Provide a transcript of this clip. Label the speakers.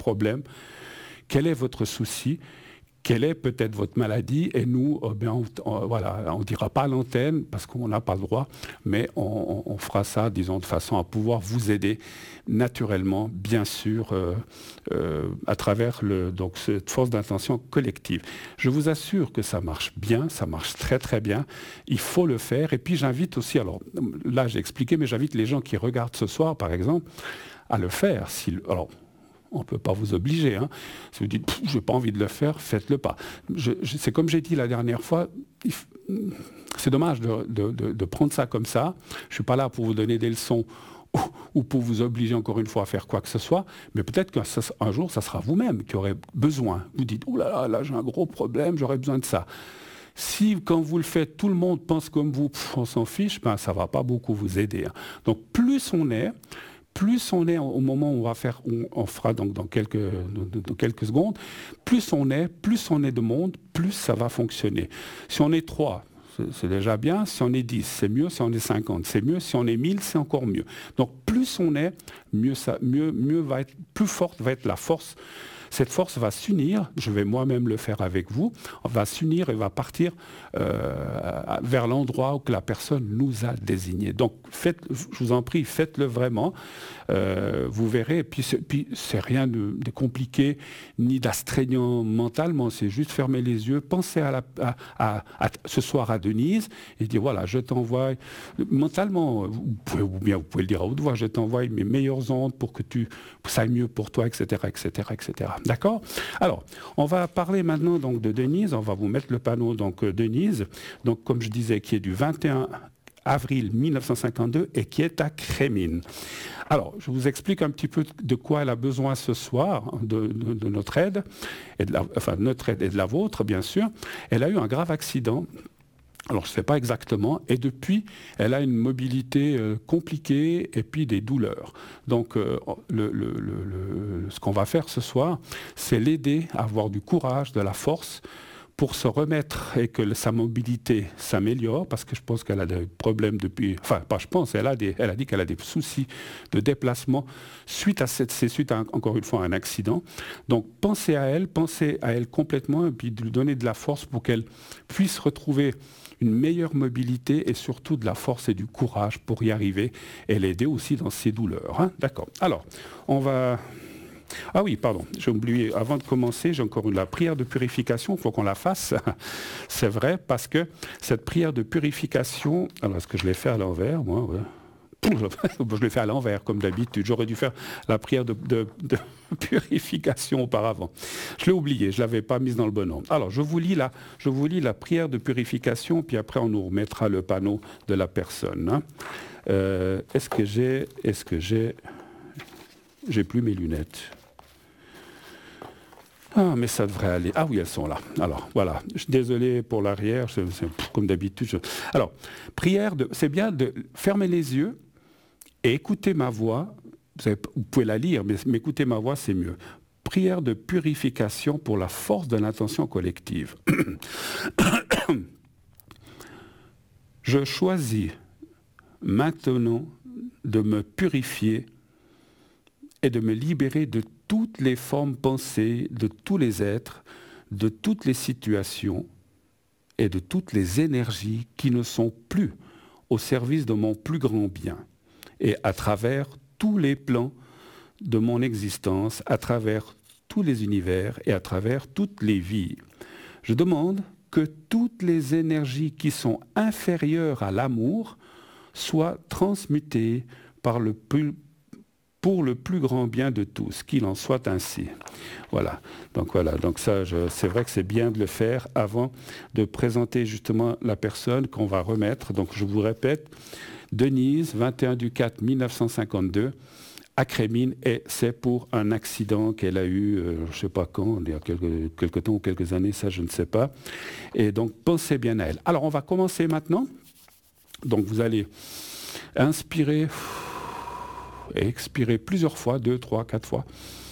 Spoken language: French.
Speaker 1: problème, quel est votre souci, quelle est peut-être votre maladie, et nous, voilà, on ne dira pas à l'antenne, parce qu'on n'a pas le droit, mais on fera ça, disons, de façon à pouvoir vous aider naturellement, bien sûr, à travers donc, cette force d'intention collective. Je vous assure que ça marche bien, ça marche très très bien, il faut le faire, et puis j'invite aussi, alors là j'ai expliqué, mais j'invite les gens qui regardent ce soir, par exemple, à le faire. Alors, on ne peut pas vous obliger. Hein. Si vous dites, je n'ai pas envie de le faire, faites-le pas. C'est comme j'ai dit la dernière fois, c'est dommage de prendre ça comme ça. Je ne suis pas là pour vous donner des leçons ou pour vous obliger encore une fois à faire quoi que ce soit, mais peut-être qu'un jour, ça sera vous-même qui aurez besoin. Vous dites, oh là, j'ai un gros problème, j'aurais besoin de ça. Si, quand vous le faites, tout le monde pense comme vous, on s'en fiche, ben, ça ne va pas beaucoup vous aider. Hein. Donc, plus on est au moment où on fera donc dans quelques secondes, plus on est de monde, plus ça va fonctionner. Si on est 3, c'est déjà bien. Si on est 10, c'est mieux. Si on est 50, c'est mieux. Si on est 1000, c'est encore mieux. Donc plus on est, mieux va être, plus forte va être la force. Cette force va s'unir, je vais moi-même le faire avec vous, on va s'unir et va partir vers l'endroit où la personne nous a désigné. Donc, je vous en prie, faites-le vraiment. Vous verrez, et puis c'est rien de compliqué, ni d'astreignant mentalement, c'est juste fermer les yeux, penser ce soir à Denise, et dire, voilà, je t'envoie, mentalement, vous pouvez le dire à haute voix, je t'envoie mes meilleures ondes pour que ça aille mieux pour toi, etc., etc., etc. D'accord ? Alors, on va parler maintenant donc de Denise. On va vous mettre le panneau donc Denise, donc comme je disais, qui est du 21 avril 1952 et qui est à Crémines. Alors, je vous explique un petit peu de quoi elle a besoin ce soir, de notre aide, notre aide et de la vôtre, bien sûr. Elle a eu un grave accident. Alors, je ne sais pas exactement. Et depuis, elle a une mobilité compliquée et puis des douleurs. Donc, ce qu'on va faire ce soir, c'est l'aider à avoir du courage, de la force pour se remettre et que sa mobilité s'améliore, parce que je pense qu'elle a des problèmes depuis... Enfin, pas je pense, elle a dit qu'elle a des soucis de déplacement suite à encore une fois, un accident. Donc, pensez à elle complètement, et puis de lui donner de la force pour qu'elle puisse retrouver une meilleure mobilité et surtout de la force et du courage pour y arriver et l'aider aussi dans ses douleurs. Hein. D'accord. Alors, on va... Ah oui, pardon, j'ai oublié, avant de commencer, j'ai encore la prière de purification, il faut qu'on la fasse, c'est vrai, parce que cette prière de purification, alors est-ce que je l'ai fait à l'envers, moi, ouais. Je l'ai fait à l'envers, comme d'habitude. J'aurais dû faire la prière de purification auparavant. Je l'ai oublié, je ne l'avais pas mise dans le bon ordre. Alors, je vous lis la prière de purification, puis après, on nous remettra le panneau de la personne. Hein. Est-ce que j'ai plus mes lunettes. Ah, mais ça devrait aller. Ah oui, elles sont là. Alors, voilà. Je suis désolé pour l'arrière, c'est comme d'habitude. Alors, c'est bien de fermer les yeux et écouter ma voix. Vous pouvez la lire, mais écouter ma voix, c'est mieux. Prière de purification pour la force de l'intention collective. Je choisis maintenant de me purifier et de me libérer de toutes les formes pensées, de tous les êtres, de toutes les situations et de toutes les énergies qui ne sont plus au service de mon plus grand bien. Et à travers tous les plans de mon existence, à travers tous les univers et à travers toutes les vies. Je demande que toutes les énergies qui sont inférieures à l'amour soient transmutées pour le plus grand bien de tous, qu'il en soit ainsi. Voilà, donc ça, c'est vrai que c'est bien de le faire avant de présenter justement la personne qu'on va remettre. Donc je vous répète, Denise, 21/4/1952, à Crémines, et c'est pour un accident qu'elle a eu, je ne sais pas quand, il y a quelques temps ou quelques années, ça je ne sais pas. Et donc pensez bien à elle. Alors on va commencer maintenant. Donc vous allez inspirer et expirer plusieurs fois, 2, 3, 4 fois.